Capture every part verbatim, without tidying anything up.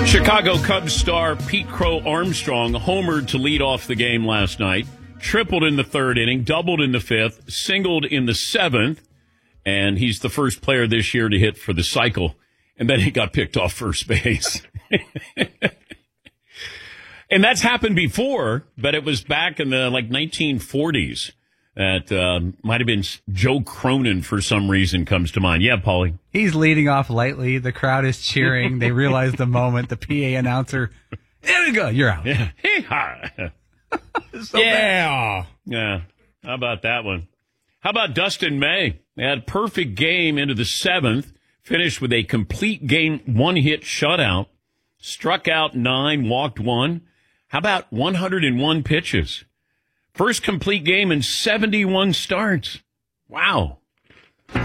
Chicago Cubs star Pete Crow Armstrong homered to lead off the game last night, tripled in the third inning, doubled in the fifth, singled in the seventh, and he's the first player this year to hit for the cycle. And then he got picked off first base. And that's happened before, but it was back in the like nineteen forties. That uh, might have been Joe Cronin for some reason comes to mind. Yeah, Paulie. He's leading off lightly. The crowd is cheering. They realize the moment. The P A announcer, there we go, you're out. Yeah. so yeah. Yeah. How about that one? How about Dustin May? They had a perfect game into the seventh, finished with a complete game, one-hit shutout, struck out nine, walked one. How about one hundred one pitches? First complete game in seventy-one starts. Wow. Woo!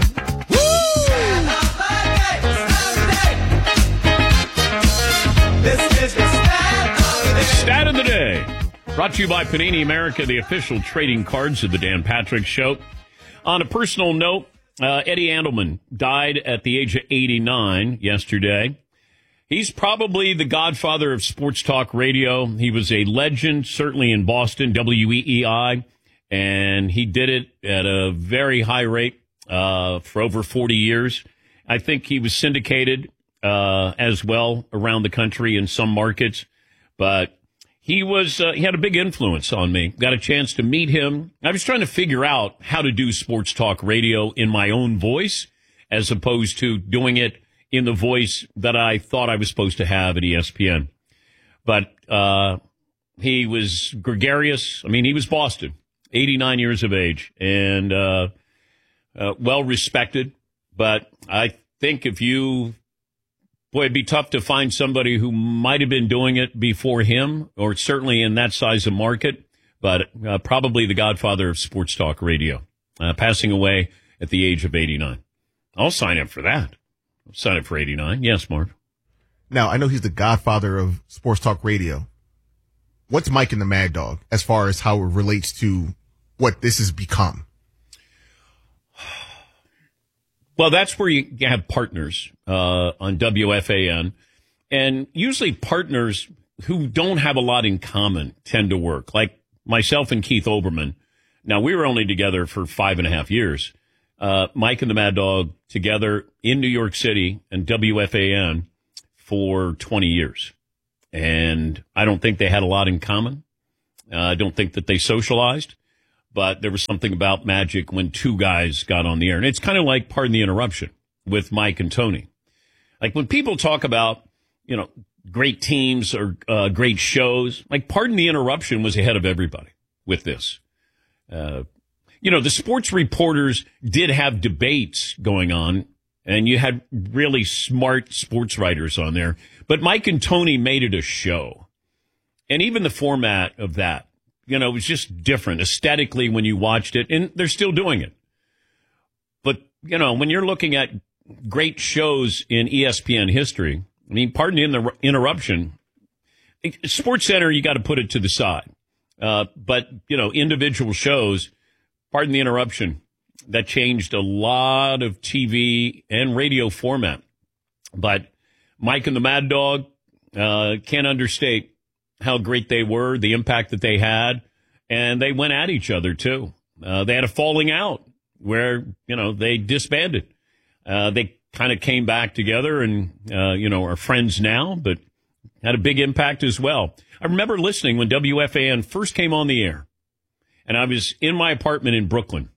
This is the stat of the day. Brought to you by Panini America, the official trading cards of the Dan Patrick Show. On a personal note, uh, Eddie Andelman died at the age of eighty-nine yesterday. He's probably the godfather of sports talk radio. He was a legend, certainly in Boston, W E E I, and he did it at a very high rate uh, for over forty years. I think he was syndicated uh, as well around the country in some markets, but he was uh, he had a big influence on me. Got a chance to meet him. I was trying to figure out how to do sports talk radio in my own voice as opposed to doing it in the voice that I thought I was supposed to have at E S P N. But uh, he was gregarious. I mean, he was Boston, eighty-nine years of age, and uh, uh, well-respected. But I think if you, boy, it'd be tough to find somebody who might have been doing it before him, or certainly in that size of market, but uh, probably the godfather of sports talk radio, uh, passing away at the age of eighty-nine. I'll sign up for that. Sign up for eighty-nine. Yes, Mark. Now, I know he's the godfather of sports talk radio. What's Mike and the Mad Dog as far as how it relates to what this has become? Well, that's where you have partners uh, on W F A N. And usually partners who don't have a lot in common tend to work. Like myself and Keith Olbermann. Now, we were only together for five and a half years. Uh, Mike and the Mad Dog together in New York City and W F A N for twenty years. And I don't think they had a lot in common. Uh, I don't think that they socialized, but there was something about magic when two guys got on the air. And it's kind of like, pardon the interruption, with Mike and Tony. Like when people talk about, you know, great teams or uh, great shows, like pardon the interruption was ahead of everybody with this. Uh, You know, the sports reporters did have debates going on, and you had really smart sports writers on there. But Mike and Tony made it a show. And even the format of that, you know, was just different aesthetically when you watched it. And they're still doing it. But, you know, when you're looking at great shows in E S P N history, I mean, pardon the interruption, Sports Center, you got to put it to the side. Uh, but, you know, individual shows, pardon the interruption, that changed a lot of T V and radio format. But Mike and the Mad Dog uh, can't understate how great they were, the impact that they had, and they went at each other, too. Uh, they had a falling out where, you know, they disbanded. Uh, they kind of came back together and, uh, you know, are friends now, but had a big impact as well. I remember listening when W F A N first came on the air. And I was in my apartment in Brooklyn,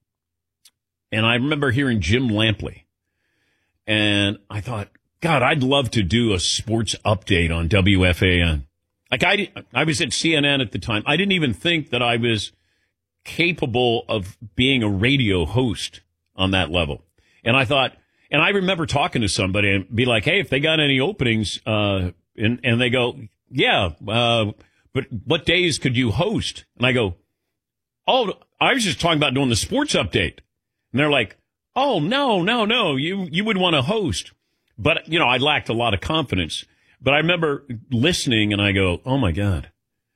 and I remember hearing Jim Lampley. And I thought, God, I'd love to do a sports update on W F A N. Like, I, I was at C N N at the time. I didn't even think that I was capable of being a radio host on that level. And I thought, and I remember talking to somebody and be like, hey, if they got any openings, uh, and, and they go, yeah, uh, but what days could you host? And I go, oh, I was just talking about doing the sports update. And they're like, oh, no, no, no, you, you would want to host. But, you know, I lacked a lot of confidence. But I remember listening and I go, oh, my God,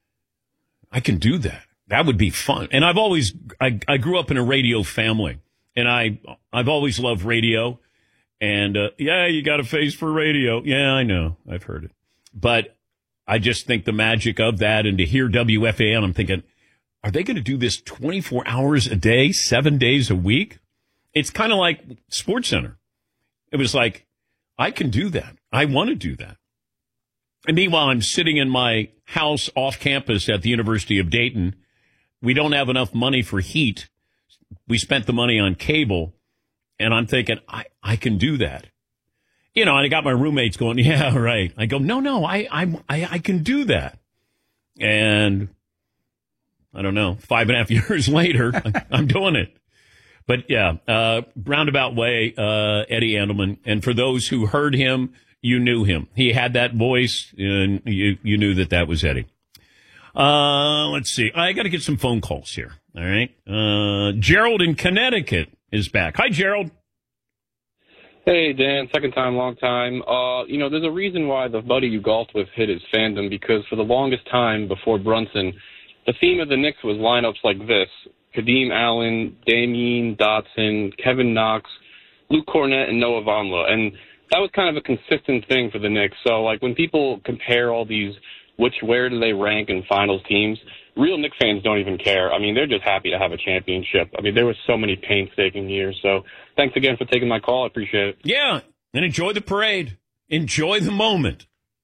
I can do that. That would be fun. And I've always, I, I grew up in a radio family. And I, I've always loved radio. And, uh, yeah, you got a face for radio. Yeah, I know. I've heard it. But I just think the magic of that, and to hear W F A N, I'm thinking, are they going to do this twenty-four hours a day, seven days a week? It's kind of like SportsCenter. It was like, I can do that. I want to do that. And meanwhile, I'm sitting in my house off campus at the University of Dayton. We don't have enough money for heat. We spent the money on cable. And I'm thinking, I, I can do that. You know, and I got my roommates going, yeah, right. I go, no, no, I, I, I, I can do that. And I don't know, five and a half years later, I'm doing it. But yeah, uh, roundabout way, uh, Eddie Andelman. And for those who heard him, you knew him. He had that voice, and you, you knew that that was Eddie. Uh, let's see. I got to get some phone calls here. All right. Uh, Gerald in Connecticut is back. Hi, Gerald. Hey, Dan. Second time, long time. Uh, you know, there's a reason why the buddy you golfed with hit his fandom, because for the longest time before Brunson, the theme of the Knicks was lineups like this: Kadeem Allen, Damien Dotson, Kevin Knox, Luke Cornett, and Noah Vonleh. And that was kind of a consistent thing for the Knicks. So, like, when people compare all these, which, where do they rank in finals teams, real Knicks fans don't even care. I mean, they're just happy to have a championship. I mean, there were so many painstaking years. So thanks again for taking my call. I appreciate it. Yeah, and enjoy the parade. Enjoy the moment.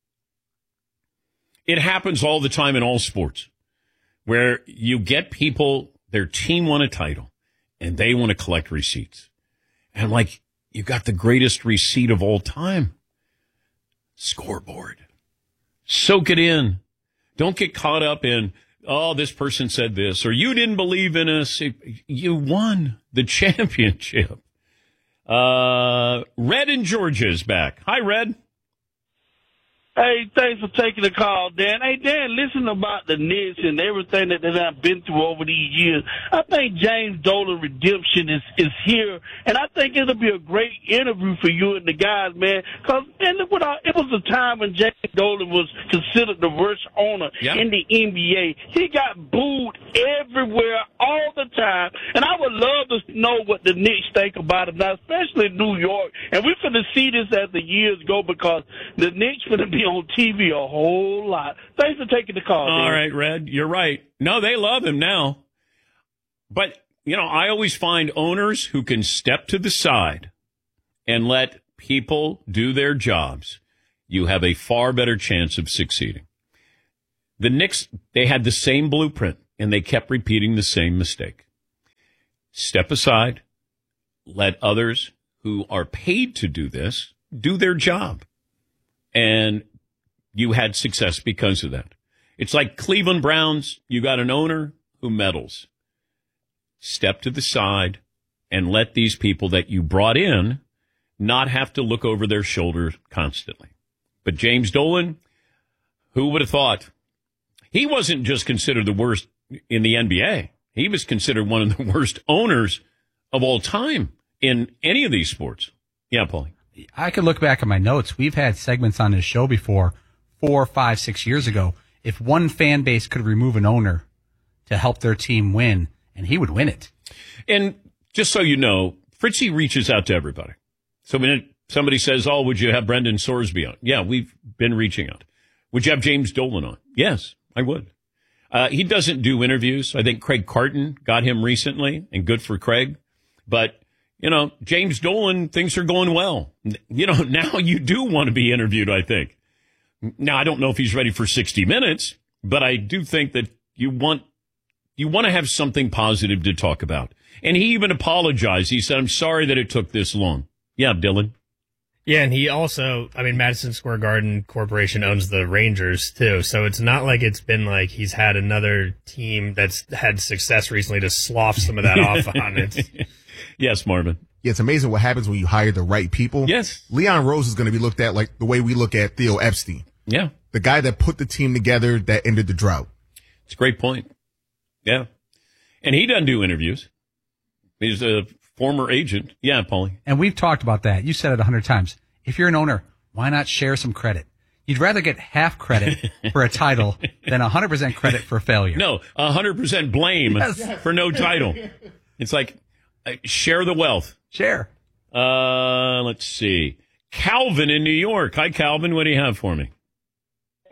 It happens all the time in all sports, where you get people, their team won a title, and they want to collect receipts. And I'm like, you got the greatest receipt of all time. Scoreboard. Soak it in. Don't get caught up in, oh, this person said this, or you didn't believe in us. You won the championship. Uh, Red in Georgia is back. Hi, Red. Hey, thanks for taking the call, Dan. Hey, Dan, listen about the Knicks and everything that, that I've been through over these years. I think James Dolan redemption is, is here, and I think it'll be a great interview for you and the guys, man. Because, man, look what I, it was a time when James Dolan was considered the worst owner yep. in the N B A. He got booed everywhere all the time, and I would love to know what the Knicks think about it now, especially New York. And we're going to see this as the years go, because the Knicks going to be on T V a whole lot. Thanks for taking the call. All Dan. right, Red, you're right. No, they love him now. But, you know, I always find owners who can step to the side and let people do their jobs. You have a far better chance of succeeding. The Knicks, they had the same blueprint, and they kept repeating the same mistake. Step aside, let others who are paid to do this do their job. And you had success because of that. It's like Cleveland Browns. You got an owner who meddles. Step to the side and let these people that you brought in not have to look over their shoulder constantly. But James Dolan, who would have thought? He wasn't just considered the worst in the N B A. He was considered one of the worst owners of all time in any of these sports. Yeah, Paulie. I could look back at my notes. We've had segments on this show before, four, five, six years ago. If one fan base could remove an owner to help their team win, and he would win it. And just so you know, Fritzy reaches out to everybody. So when somebody says, oh, would you have Brendan Sorsby on? Yeah, we've been reaching out. Would you have James Dolan on? Yes, I would. Uh, he doesn't do interviews. I think Craig Carton got him recently, and good for Craig. But you know, James Dolan, things are going well. You know, now you do want to be interviewed, I think. Now, I don't know if he's ready for sixty minutes, but I do think that you want you want to have something positive to talk about. And he even apologized. He said, I'm sorry that it took this long. Yeah, Dylan. Yeah, and he also, I mean, Madison Square Garden Corporation owns the Rangers, too. So it's not like it's been like he's had another team that's had success recently to slough some of that off on it. Yes, Marvin. Yeah, it's amazing what happens when you hire the right people. Yes. Leon Rose is going to be looked at like the way we look at Theo Epstein. Yeah. The guy that put the team together that ended the drought. It's a great point. Yeah. And he doesn't do interviews. He's a former agent. Yeah, Paulie. And we've talked about that. You said it a hundred times. If you're an owner, why not share some credit? You'd rather get half credit for a title than one hundred percent credit for failure. No, one hundred percent blame yes. for no title. It's like, uh, share the wealth. Share. Uh, let's see. Calvin in New York. Hi, Calvin. What do you have for me?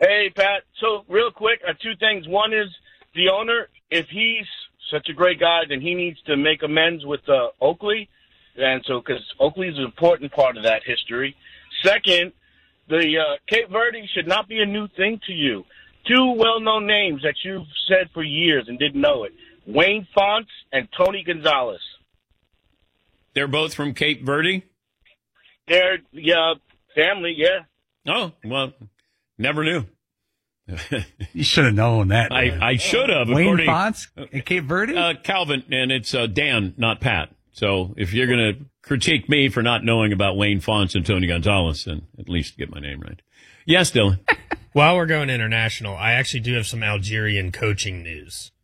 Hey, Pat. So real quick, uh, two things. One is the owner, if he's such a great guy, then he needs to make amends with uh, Oakley. And so, because Oakley is an important part of that history. Second, the uh, Cape Verde should not be a new thing to you. Two well-known names that you've said for years and didn't know it. Wayne Fonts and Tony Gonzalez. They're both from Cape Verde? They're, yeah, family, yeah. Oh, well, never knew. You should have known that. I, I should have. Wayne according- Fonts in Cape Verde? Uh, Calvin, and it's uh, Dan, not Pat. So if you're going to critique me for not knowing about Wayne Fonts and Tony Gonzalez, then at least get my name right. Yes, Dylan. While we're going international, I actually do have some Algerian coaching news.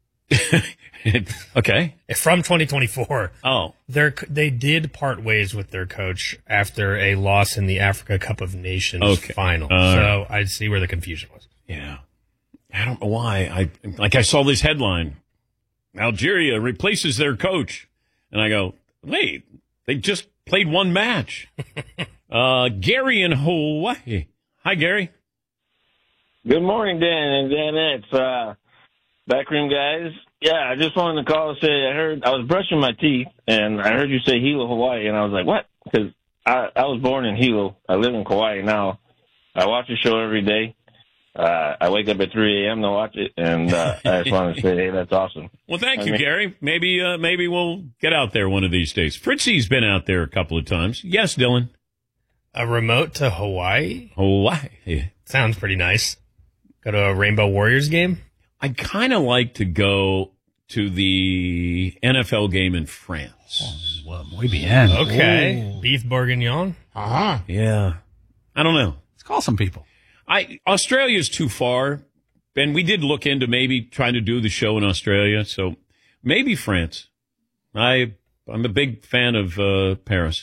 Okay. From twenty twenty-four. Oh. They're, they did part ways with their coach after a loss in the Africa Cup of Nations Okay. final. Uh, so I see where the confusion was. Yeah. I don't know why. I like I saw this headline. Algeria replaces their coach. And I go, wait, they just played one match. uh, Gary in Hawaii. Hi, Gary. Good morning, Dan and Danettes, uh, backroom guys. Yeah, I just wanted to call and say I heard I was brushing my teeth and I heard you say Hilo, Hawaii, and I was like, what? Because I, I was born in Hilo. I live in Kauai now. I watch the show every day. Uh, I wake up at three a.m. to watch it, and uh, I just wanted to say, hey, that's awesome. Well, thank I you, mean- Gary. Maybe uh, maybe we'll get out there one of these days. Fritzy's been out there a couple of times. Yes, Dylan. A remote to Hawaii? Hawaii. Sounds pretty nice. Go to a Rainbow Warriors game? I'd kind of like to go to the N F L game in France. Well, muy bien. Okay. Ooh. Beef bourguignon? Uh-huh. Yeah. I don't know. Let's call some people. I Australia's too far, and we did look into maybe trying to do the show in Australia, so maybe France. I I'm a big fan of uh, Paris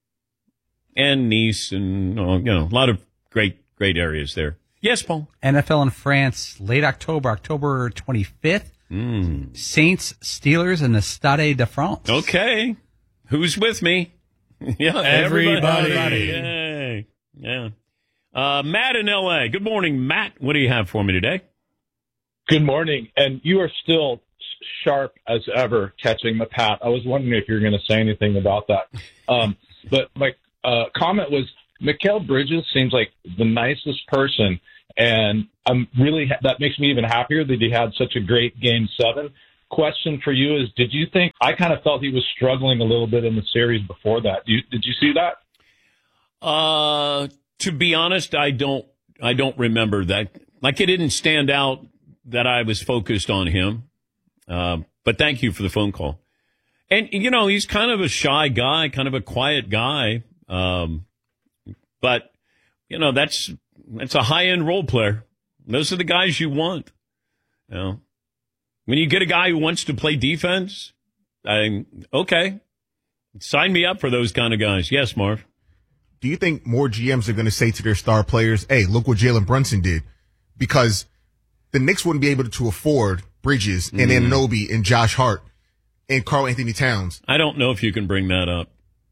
and Nice, and uh, you know a lot of great great areas there. Yes, Paul. N F L in France, late October, October twenty-fifth. Mm. Saints, Steelers, and the Stade de France. Okay, who's with me? Yeah, Everybody. everybody. Yay. Yeah. Uh, Matt in L A. Good morning, Matt. What do you have for me today? Good morning. And you are still sharp as ever catching the Pat. I was wondering if you were going to say anything about that. Um, but my uh, comment was, Mikal Bridges seems like the nicest person. And I'm really, that makes me even happier that he had such a great game seven. Question for you is, did you think, I kind of felt he was struggling a little bit in the series before that. Do you, did you see that? Uh, To be honest, I don't. I don't remember that. Like it didn't stand out that I was focused on him. Uh, but thank you for the phone call. And you know, he's kind of a shy guy, kind of a quiet guy. Um, but you know, that's that's a high end role player. Those are the guys you want. You know, when you get a guy who wants to play defense, I okay, sign me up for those kind of guys. Yes, Marv. Do you think more G Ms are going to say to their star players, hey, look what Jalen Brunson did? Because the Knicks wouldn't be able to afford Bridges and Mm. Anunoby and Josh Hart and Karl Anthony Towns. I don't know if you can bring that up.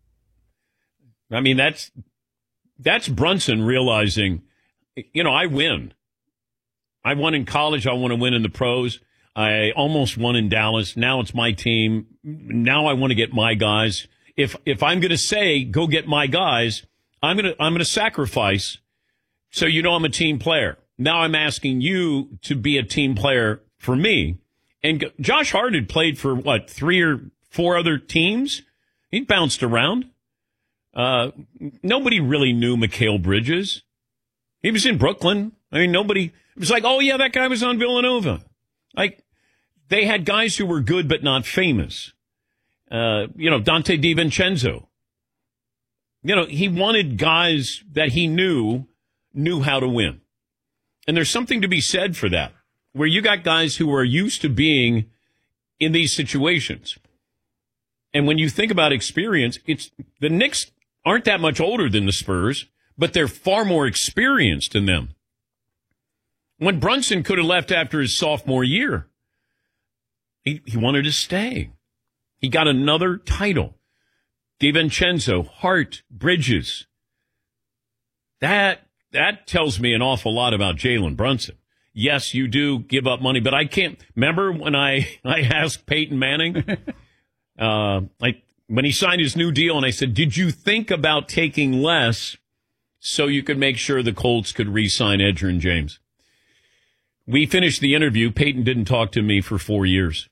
I mean, that's that's Brunson realizing, you know, I win. I won in college. I want to win in the pros. I almost won in Dallas. Now it's my team. Now I want to get my guys. If if I'm going to say, go get my guys, I'm going to I'm going to sacrifice so you know I'm a team player. Now I'm asking you to be a team player for me. And Josh Hart had played for, what, three or four other teams? He bounced around. Uh, nobody really knew Mikal Bridges. He was in Brooklyn. I mean, nobody, it was like, oh, yeah, that guy was on Villanova. Like, they had guys who were good but not famous. Uh, you know, Dante DiVincenzo. You know, he wanted guys that he knew, knew how to win. And there's something to be said for that, where you got guys who are used to being in these situations. And when you think about experience, it's the Knicks aren't that much older than the Spurs, but they're far more experienced than them. When Brunson could have left after his sophomore year, he, he wanted to stay. He got another title. DiVincenzo, Hart, Bridges. That that tells me an awful lot about Jalen Brunson. Yes, you do give up money, but I can't remember when I, I asked Peyton Manning, uh, like when he signed his new deal, and I said, did you think about taking less so you could make sure the Colts could re-sign Edgerrin James? We finished the interview. Peyton didn't talk to me for four years.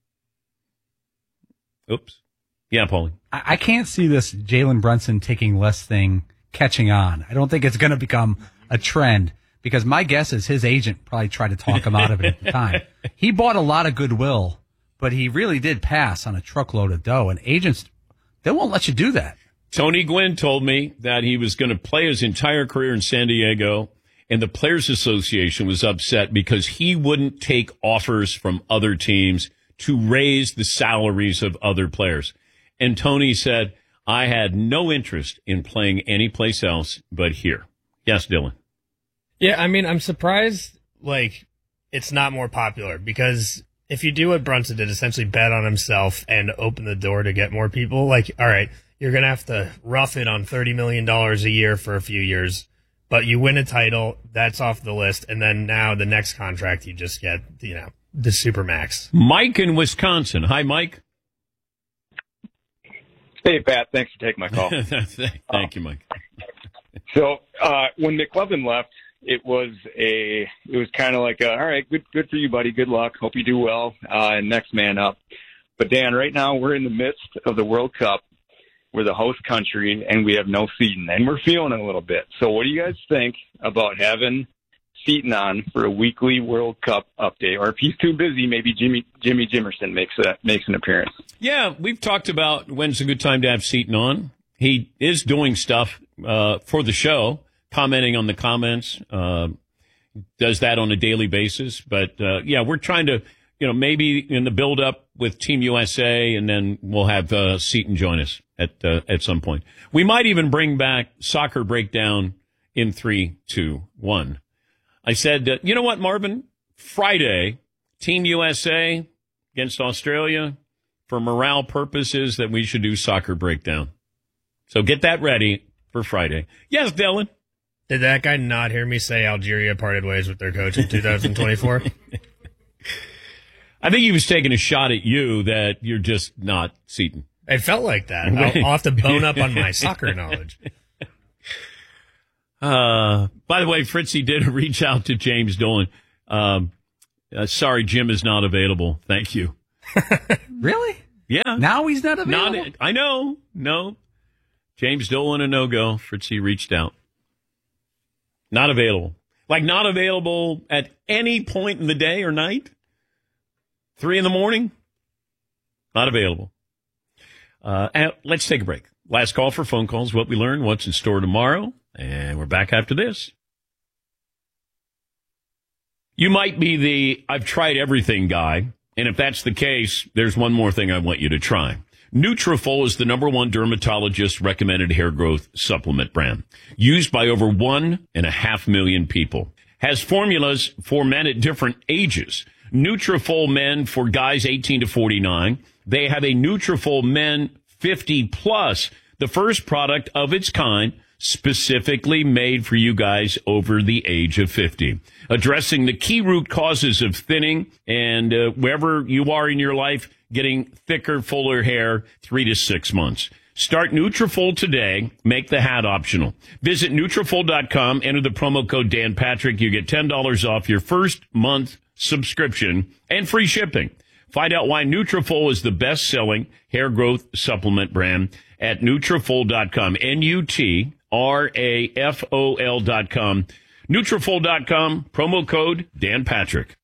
Oops. Yeah, Paulie. I, I can't see this Jalen Brunson taking less thing catching on. I don't think it's going to become a trend. Because my guess is his agent probably tried to talk him out of it at the time. He bought a lot of goodwill, but he really did pass on a truckload of dough. And agents, they won't let you do that. Tony Gwynn told me that he was going to play his entire career in San Diego, and the Players Association was upset because he wouldn't take offers from other teams to raise the salaries of other players. And Tony said, I had no interest in playing anyplace else but here. Yes, Dylan. Yeah, I mean, I'm surprised, like, it's not more popular, because if you do what Brunson did, essentially bet on himself and open the door to get more people, like, all right, you're going to have to rough it on thirty million dollars a year for a few years, but you win a title, that's off the list, and then now the next contract you just get, you know, the Supermax. Mike in Wisconsin. Hi, Mike. Hey, Pat. Thanks for taking my call. Thank you, Mike. So uh, when McLovin left, it was a, it was kind of like, a, all right, good, good for you, buddy. Good luck. Hope you do well. Uh, and next man up. But Dan, right now we're in the midst of the World Cup. We're the host country, and we have no Seton, and we're feeling it a little bit. So what do you guys think about having Seton on for a weekly World Cup update? Or if he's too busy, maybe Jimmy Jimmy Jimerson makes a makes an appearance. Yeah, we've talked about when's a good time to have Seton on. He is doing stuff uh, for the show, commenting on the comments, uh, does that on a daily basis. But, uh, yeah, we're trying to, you know, maybe in the build-up with Team U S A, and then we'll have uh, Seton join us at uh, at some point. We might even bring back Soccer Breakdown in three, two, one. I said, uh, you know what, Marvin? Friday, Team U S A against Australia, for morale purposes, that we should do Soccer Breakdown. So get that ready for Friday. Yes, Dylan? Did that guy not hear me say Algeria parted ways with their coach in two thousand twenty-four? I think he was taking a shot at you that you're just not Seton. It felt like that. I'll, I'll have to bone up on my soccer knowledge. Uh, by the way, Fritzy did reach out to James Dolan. Um, uh, sorry, Jim is not available. Thank you. Really? Yeah. Now he's not available? Not, I know. No. James Dolan, a no-go. Fritzy reached out. Not available. Like not available at any point in the day or night? Three in the morning? Not available. Uh, and let's take a break. Last call for phone calls. What we learned, what's in store tomorrow. And we're back after this. You might be the I've tried everything guy. And if that's the case, there's one more thing I want you to try. Nutrafol is the number one dermatologist recommended hair growth supplement brand, used by over one and a half million people. Has formulas for men at different ages. Nutrafol Men for guys eighteen to forty-nine. They have a Nutrafol Men fifty plus, the first product of its kind specifically made for you guys over the age of fifty, addressing the key root causes of thinning and uh, wherever you are in your life, getting thicker, fuller hair, three to six months. Start Nutrafol today. Make the hat optional. Visit Nutrafol dot com. Enter the promo code Dan Patrick. You get ten dollars off your first month subscription and free shipping. Find out why Nutrafol is the best-selling hair growth supplement brand at Nutrafol dot com. N U T R A F O L dot com. Nutrafol dot com. Promo code Dan Patrick.